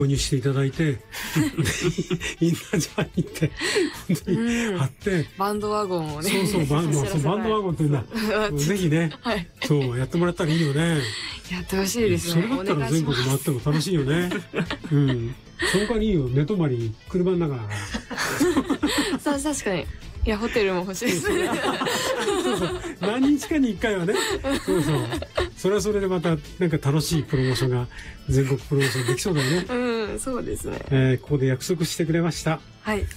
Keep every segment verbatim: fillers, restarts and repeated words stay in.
購入していただいてインナージャーニーって本当に貼って、うん、 バンドワゴンをね、 そうそうバン、まあ、そうバンドワゴンっていうのはぜひね、はい、そうやってもらったらいいよね。 やってほしいですね。 それだったら全国回っても楽しいよね。うん。その代わりいいよ、寝泊まり車の中だから。 さあ確かに。いやホテルも欲しいですね。 そうそう何日かにいっかいはね。そうそう。それはそれでまたなんか楽しいプロモーションが全国プロモーションできそうだよね。 うん、そうですね。 えー、ここで約束してくれました。 はい。 ミ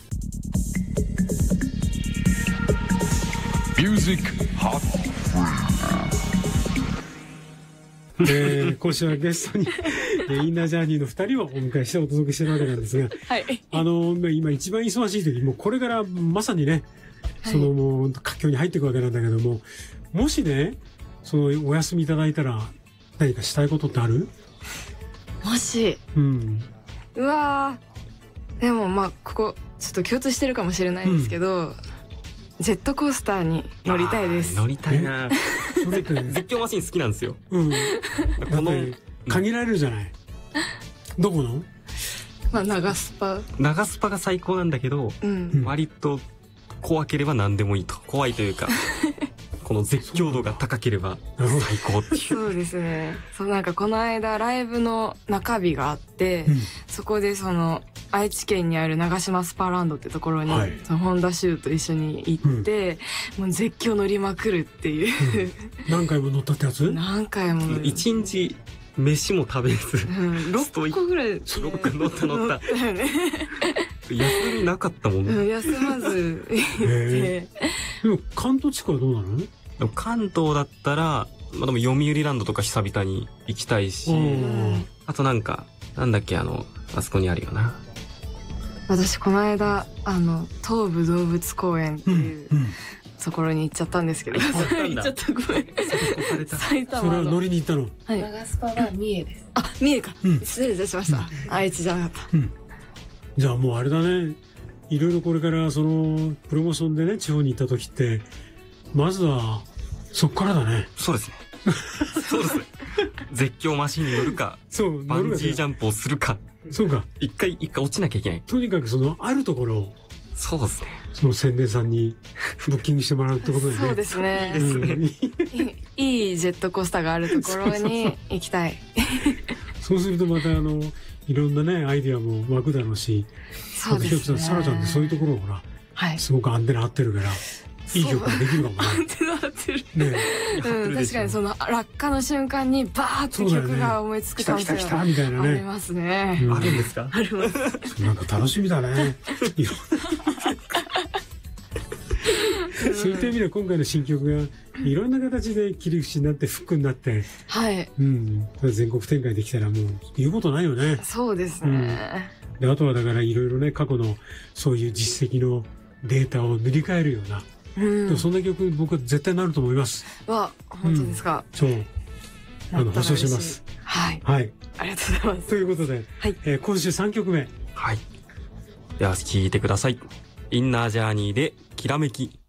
ュージックハッえー、今週はゲストにインナージャーニーのふたりをお迎えしてお届けしてるわけなんですが、 はい、あの今一番忙しい時、もうこれからまさにね、そのもう佳境に入っていくわけなんだけども、もしねそのお休みいただいたら何かしたいことってある？ もし、うん、うわー、でもまあここちょっと共通してるかもしれないんですけど、うん、ジェットコースターに乗りたいです。 乗りたいな。それって絶叫マシン好きなんですよ。うん。 この限られるじゃない。どこの？ まあ長スパ。 長スパが最高なんだけど、うん、割と怖ければ何でもいいと。怖いというか。この絶叫度が高ければ最高っていう。 そうですね。そうなんかこの間ライブの中日があって、うん、そこでその愛知県にある長島スパランドってところに、はい、その本田修と一緒に行って、うん、もう絶叫乗りまくるっていう、 うん、何回も乗ったってやつ？ 何回も。 一日飯も食べず、 うん、ろっこぐらい、ね、 ろっこ乗った乗った。乗ったよね。休みなかったもんね。 うん、休まず行って。 でも関東地区はどうなの？でも関東だったら、まあ、でも読売ランドとか久々に行きたいし、あとなんかなんだっけ、あのあそこにあるよな。 私この間あの東武動物公園っていう、うんうん、ところに行っちゃったんですけど、行っちゃったごめん。埼玉の。 それは乗りに行ったの？ はい。長スパは三重です。あ、三重か。うん、失礼いたしました。うん、愛知じゃなかった。うん、 じゃあもうあれだね。いろいろこれからそのプロモーションでね地方に行った時ってまずはそっからだね。 そうですね。そうですね。絶叫マシンに乗るか、そうバンジージャンプをするか。 そうか。 一回一回落ちなきゃいけない。 とにかくそのあるところを。 そうですね。 その宣伝さんにブッキングしてもらうってことでね。 そうですね。いいですね。いいジェットコースターがあるところに行きたい。 そうするとまたあのいろんなねアイディアも湧くだろうし、 そうですね。 サラちゃんってそういうところをほら、はい、すごくアンテナ張ってるから。いい曲ができるかもね。 アンテナ張ってる。ね、うん、確かにその落下の瞬間にバーって曲が思いつく感じが、 ね、来た来た来たみたいなね。 ありますね。 うん、あるんですか？ あります。 なんか楽しみだね。そういった意味で今回の新曲がいろんな形で切り口になってフックになって、 はい。 うん、全国展開できたらもう言うことないよね。 そうですね。 うん、であとはだからいろいろね過去のそういう実績のデータを塗り替えるような。うん、でもそんな曲僕は絶対なると思います。 わ、本当ですか。 うん、そう。あの保証します。 はい。 はい。 ありがとうございます。 ということで、はい、えー、今週さんきょくめ。 はい。では聴いてください。インナージャーニーできらめき。